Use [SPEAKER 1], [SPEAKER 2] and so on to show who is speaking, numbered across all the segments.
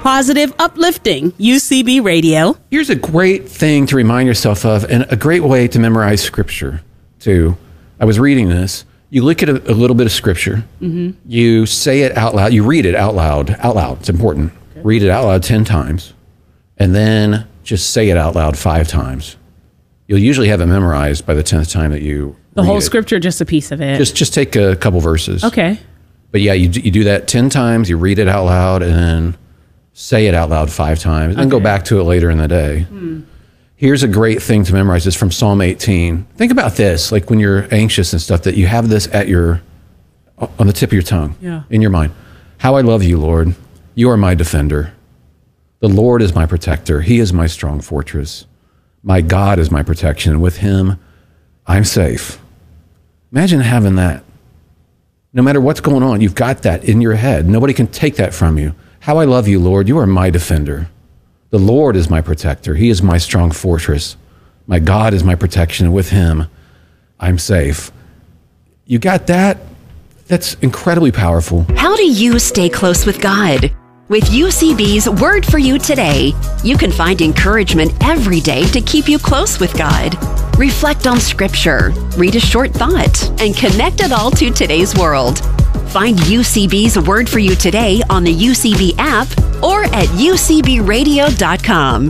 [SPEAKER 1] positive, uplifting UCB Radio.
[SPEAKER 2] Here's a great thing to remind yourself of, and a great way to memorize Scripture, too. I was reading this. You look at a little bit of Scripture. Mm-hmm. You say it out loud. You read it out loud. Out loud. It's important. Okay. Read it out loud 10 times. And then just say it out loud 5 times. You'll usually have it memorized by the 10th time that you
[SPEAKER 1] the whole Scripture, just a piece of it.
[SPEAKER 2] Just take a couple verses.
[SPEAKER 1] Okay.
[SPEAKER 2] But yeah, you do that 10 times. You read it out loud and then say it out loud 5 times, and go back to it later in the day. Here's a great thing to memorize. It's from Psalm 18. Think about this, like when you're anxious and stuff, that you have this on the tip of your tongue, in your mind. How I love you, Lord. You are my defender. The Lord is my protector. He is my strong fortress. My God is my protection. And with him, I'm safe. Imagine having that. No matter what's going on, you've got that in your head. Nobody can take that from you. How I love you, Lord. You are my defender. The Lord is my protector. He is my strong fortress. My God is my protection. And with him, I'm safe. You got that? That's incredibly powerful.
[SPEAKER 3] How do you stay close with God? With UCB's Word for You Today, you can find encouragement every day to keep you close with God. Reflect on Scripture, read a short thought, and connect it all to today's world. Find UCB's Word for You Today on the UCB app or at ucbradio.com.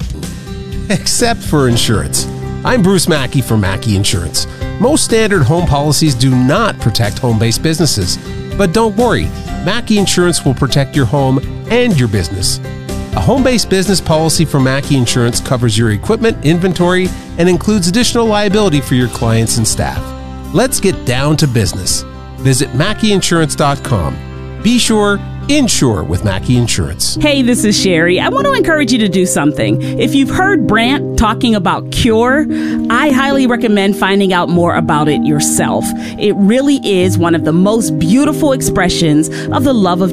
[SPEAKER 4] Except for insurance. I'm Bruce Mackey from Mackey Insurance. Most standard home policies do not protect home-based businesses. But don't worry, Mackey Insurance will protect your home and your business. A home-based business policy from Mackey Insurance covers your equipment, inventory, and includes additional liability for your clients and staff. Let's get down to business. Visit MackeyInsurance.com. Be sure, insure with Mackey Insurance.
[SPEAKER 1] Hey, this is Sherry. I want to encourage you to do something. If you've heard Brant talking about cure, I highly recommend finding out more about it yourself. It really is one of the most beautiful expressions of the love of